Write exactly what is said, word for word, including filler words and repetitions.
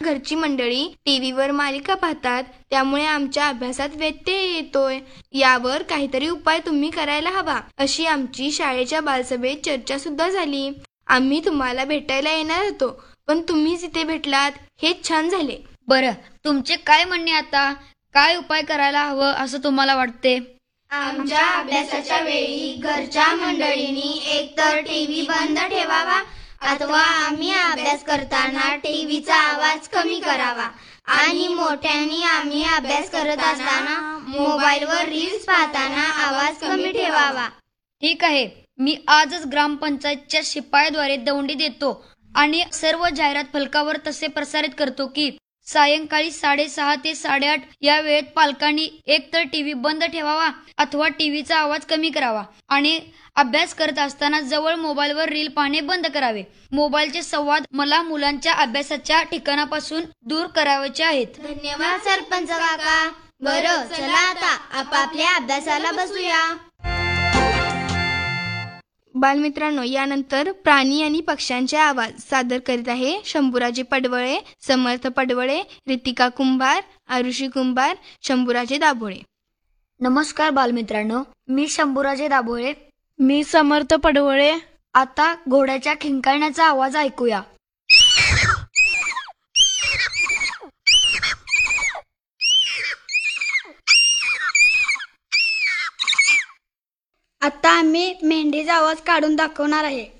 घरची मंडळी टीव्हीवर मालिका पाहतात, त्यामुळे आमच्या अभ्यासात व्यत्यय येतोय. यावर काहीतरी उपाय तुम्ही करायला हवा, अशी आमची शाळेच्या बालसभेत चर्चा सुद्धा झाली. आम्ही तुम्हाला भेटायला येणार होतो, पण तुम्हीच इथे भेटलात, हेच छान झाले. बरं, तुमचे काय म्हणणे आता? काय उपाय करायला हवं असं तुम्हाला वाटते? आमच्या अभ्यासाच्या वेळी घरच्या मंडळींनी एकतर टीव्ही बंद ठेवावा अथवा आम्ही अभ्यास करताना टीव्हीचा आवाज कमी करावा आणि मोठ्यांनी आम्ही अभ्यास करत असताना मोबाईलवर रील्स पाहताना आवाज कमी ठेवावा. ठीक आहे, मी आजच ग्रामपंचायतच्या शिपायाद्वारे दौंडी देतो आणि सर्व जाहिरात फलकावर तसे प्रसारित करतो की सायंकाळी साडेसहा ते साडेआठ या वेळेत पालकांनी एकतर टीव्ही बंद ठेवावा अथवा टीव्हीचा आवाज कमी करावा आणि अभ्यास करत असताना जवळ मोबाईलवर रील पाहणे बंद करावे. मोबाईलचे संवाद मला मुलांच्या अभ्यासाच्या ठिकाणापासून दूर करायचे आहेत. धन्यवाद सरपंच काका. बरं, चला आता आपापल्या अभ्यासाला बसूया. बालमित्रांनो, यानंतर प्राणी आणि पक्ष्यांचे आवाज सादर करीत आहे शंभूराजे पडवळे, समर्थ पडवळे, रितिका कुंभार, आरुषी कुंभार, शंभूराजे दाभोळे. नमस्कार बालमित्रांनो, मी शंभूराजे दाभोळे. मी समर्थ पडवळे. आता घोड्याच्या खिंकारण्याचा आवाज ऐकूया. आता आम्ही मेंढीचा आवाज काढून दाखवणार आहे.